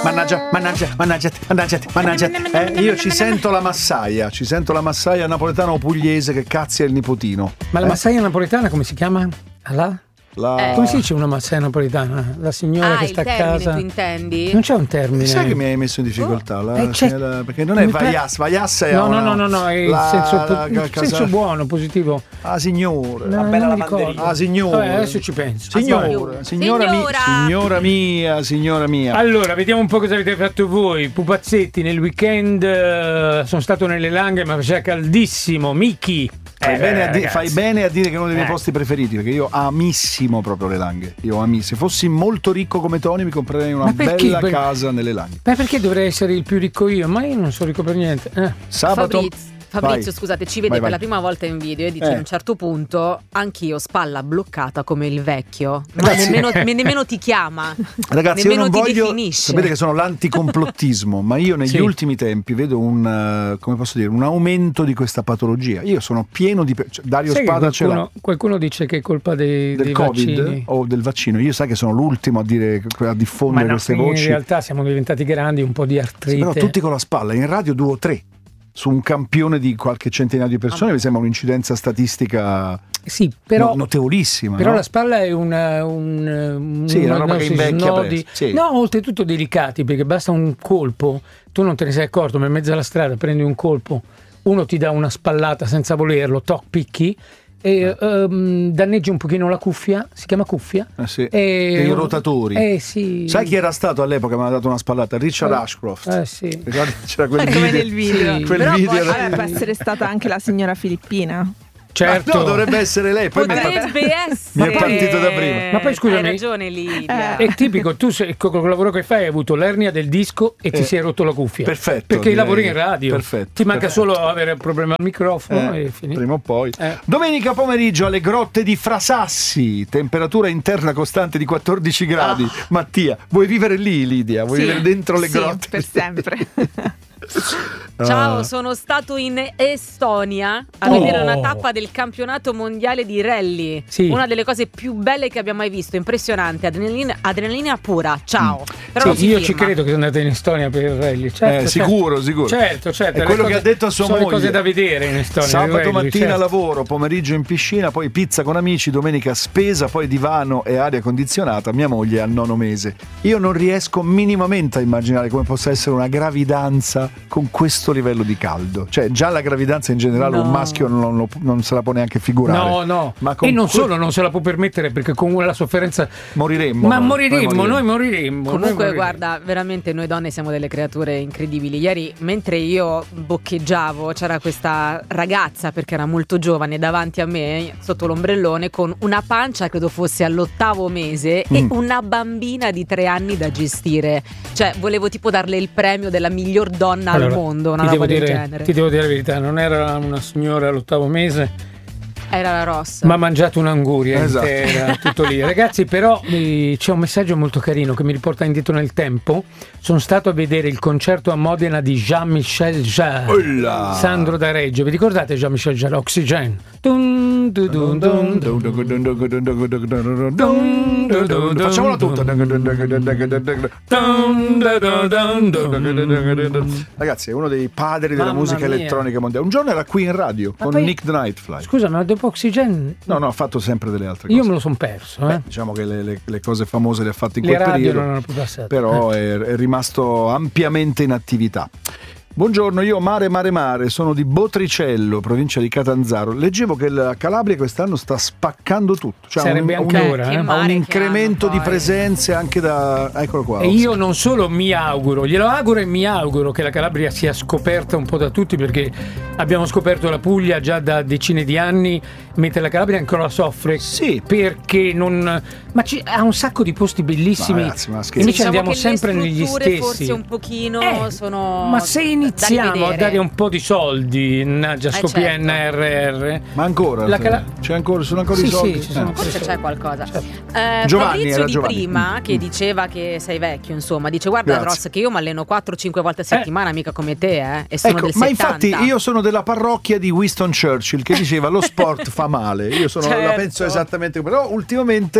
Mannaggia. Io ci sento la massaia napoletana o pugliese che cazzia il nipotino. Ma la massaia napoletana come si chiama? Come si dice una massaia napoletana? La signora che sta a casa. Tu intendi? Non c'è un termine. Sai che mi hai messo in difficoltà? Perché non è vaiassa è no, è il senso buono, positivo. Ah, signora. Una bella lavanderia. Ah, signora. Adesso ci penso. Signora mia. Allora, vediamo un po' cosa avete fatto voi. Pupazzetti, nel weekend sono stato nelle Langhe, ma faceva caldissimo. Miki. Fai bene a dire che è uno dei miei posti preferiti, perché io amissimo proprio le Langhe. Se fossi molto ricco come Tony mi comprerei una bella casa nelle Langhe. Ma perché dovrei essere il più ricco io? Ma io non sono ricco per niente. Sabato Fabrizio, scusate, ci vede per la prima volta in video e dice a un certo punto: anch'io spalla bloccata come il vecchio, ma nemmeno ti chiama. Ragazzi, nemmeno io non ti voglio definisce. sapete che sono l'anticomplottismo, ma io negli ultimi tempi vedo un aumento di questa patologia. Io sono pieno di Dario Spada ce l'ha. Qualcuno dice che è colpa del Covid vaccini. O del vaccino. Io sai che sono l'ultimo a diffondere queste voci. In realtà siamo diventati grandi, un po' di artrite. Però tutti con la spalla, in radio 2 o 3 su un campione di qualche centinaio di persone mi sembra un'incidenza statistica notevolissima. Però no? la spalla è una roba che invecchia presto. No, oltretutto delicati, perché basta un colpo, tu non te ne sei accorto, ma in mezzo alla strada prendi un colpo, uno ti dà una spallata senza volerlo, picchi e danneggi un pochino la cuffia, si chiama cuffia, e i rotatori. Sì. Sai chi era stato all'epoca che mi ha dato una spallata? Richard Ashcroft. Sì. Ricordi? C'era quel video. Come nel video. Quel però video può essere stata anche la signora filippina. Certo. No, dovrebbe essere lei. Poi potrebbe essere. Mi è partito da prima. Ma poi scusami, hai ragione Lidia. è tipico, tu con il lavoro che fai hai avuto l'ernia del disco e ti sei rotto la cuffia. Perfetto. Perché lavori in radio. Perfetto. Ti manca solo avere un problema al microfono e finito. Prima o poi. Domenica pomeriggio alle grotte di Frasassi, temperatura interna costante di 14 gradi. Mattia, vuoi vivere lì, Lidia? Vuoi vivere dentro le grotte? Per sempre. Ciao, sono stato in Estonia a vedere una tappa del campionato mondiale di rally. Una delle cose più belle che abbiamo mai visto, impressionante, adrenalina pura. Ciao. Però io ci credo che sono andata in Estonia per il rally. Certo, sicuro. Certo. È quello che ha detto a sua moglie. Sono le cose da vedere in Estonia. Sabato mattina lavoro, pomeriggio in piscina, poi pizza con amici, domenica spesa, poi divano e aria condizionata. Mia moglie è al 9° mese. Io non riesco minimamente a immaginare come possa essere una gravidanza con questo livello di caldo. Cioè già la gravidanza in generale un maschio non se la può neanche figurare. No. E non solo non se la può permettere, perché con la sofferenza moriremmo. Noi moriremmo. Comunque guarda, veramente noi donne siamo delle creature incredibili. Ieri mentre io boccheggiavo c'era questa ragazza, perché era molto giovane, davanti a me sotto l'ombrellone con una pancia, credo fosse all'8° mese e una bambina di 3 anni da gestire. Cioè volevo tipo darle il premio della miglior donna al mondo, una roba del genere. Ti devo dire la verità, non era una signora all'8° mese, era la rossa, ma ha mangiato un'anguria intera, tutto lì. Ragazzi, però c'è un messaggio molto carino che mi riporta indietro nel tempo. Sono stato a vedere il concerto a Modena di Jean-Michel Jarre. Sandro da Reggio, vi ricordate Jean-Michel Jarre? Oxygen. Facciamola tutta. Ragazzi, è uno dei padri della musica elettronica mondiale. Un giorno era qui in radio con Nick the Nightfly. Scusa, ma dopo Oxygen? No, ha fatto sempre delle altre cose. Io me lo sono perso. Diciamo che le cose famose le ha fatte in quel radio periodo. non hanno più passato. Però è rimasto ampiamente in attività. Buongiorno, io Mare, sono di Botricello, provincia di Catanzaro. Leggevo che la Calabria quest'anno sta spaccando tutto. Cioè sarebbe anche ora. Ha un incremento di presenze anche da... Eccolo qua. E io non solo mi auguro, glielo auguro e mi auguro che la Calabria sia scoperta un po' da tutti, perché abbiamo scoperto la Puglia già da decine di anni, mentre la Calabria ancora la soffre. Sì. Perché non... Ma ha un sacco di posti bellissimi. Ma ragazzi, invece andiamo sempre negli stessi. Forse un pochino sono... Ma se iniziamo a dare un po' di soldi, sul PNRR. Ma ancora? C'è ancora, sono ancora i soldi? Sì, forse c'è qualcosa. Giovanni Fabrizio di Giovanni. prima, che diceva che sei vecchio, insomma, dice guarda Dross che io mi alleno 4-5 volte a settimana, mica come te, e sono del 70. Ma infatti io sono della parrocchia di Winston Churchill, che diceva lo sport fa male. Io la penso esattamente come. Però ultimamente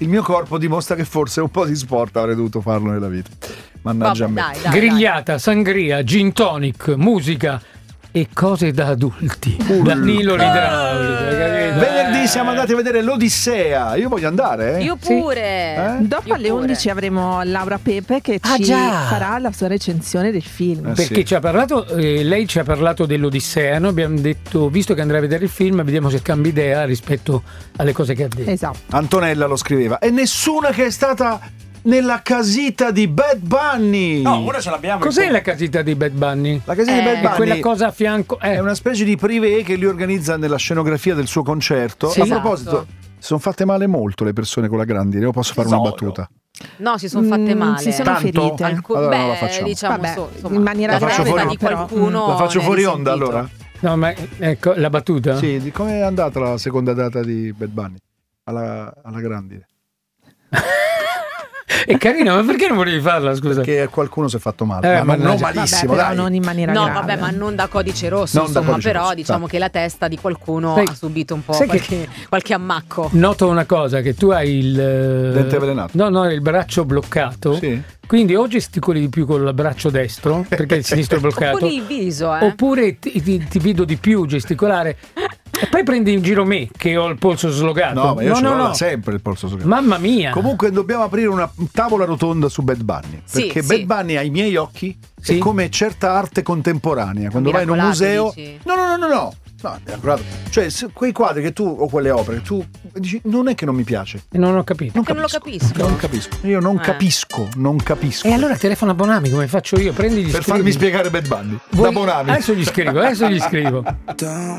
il mio corpo dimostra che forse un po' di sport avrei dovuto farlo nella vita. Mannaggia a me. Dai, grigliata, sangria, gin tonic, musica e cose da adulti. Danilo l'idraulico. Venerdì siamo andati a vedere l'Odissea. Io voglio andare. Io pure. Dopo Io alle pure. 11 avremo Laura Pepe che ci farà la sua recensione del film. Perché ci ha parlato, lei ci ha parlato dell'Odissea. Noi abbiamo detto, visto che andrà a vedere il film, vediamo se cambia idea rispetto alle cose che ha detto. Esatto. Antonella lo scriveva. E nessuna che è stata nella casita di Bad Bunny. No, ora ce l'abbiamo. Cos'è la casita di Bad Bunny? La casita di Bad Bunny è quella cosa a fianco. è una specie di privé che lui organizza nella scenografia del suo concerto. Sì, a proposito, si sono fatte male molto le persone con la grandine. Io posso fare una battuta? No, si sono fatte male. Si sono Tanto? ferite. Allora non la facciamo. Diciamo, Vabbè, insomma, in maniera La faccio testa fuori- di qualcuno. La faccio ne è fuori onda risentito. allora? No, ma ecco la battuta. Sì, di come è andata la seconda data di Bad Bunny? Alla grandine. È carino, ma perché non volevi farla? Scusa. Perché qualcuno si è fatto male. Ma non mannaggia. malissimo, Vabbè, però dai. non in maniera No, grave. vabbè, ma non da codice rosso, Non da insomma, codice però rosso, diciamo esatto. che la testa di qualcuno Sai- ha subito un po' sai che- qualche ammacco. Noto una cosa, che tu hai il Dente avvelenato. No, il braccio bloccato. Sì. Quindi o gesticoli di più con il braccio destro, perché il sinistro è bloccato. Oppure il viso, Oppure ti vedo di più gesticolare. E poi prendi in giro me che ho il polso slogato. No, ma io ce l'ho da no. sempre il polso slogato. Mamma mia. Comunque dobbiamo aprire una tavola rotonda su Bad Bunny. Sì, Perché sì. Bad Bunny ai miei occhi Sì. è come certa arte contemporanea. Quando vai in un Miracolato, museo. dici? No. No, miracolato. Cioè, quei quadri che tu, o quelle opere, che tu dici, non è che non mi piace. E non ho capito. Perché non lo capisco. Non capisco. Io non capisco. E allora telefona a Bonami come faccio io? Prendi gli Per scrivi. farmi spiegare Bad Bunny. Vuoi- Da Bonami. Adesso gli scrivo.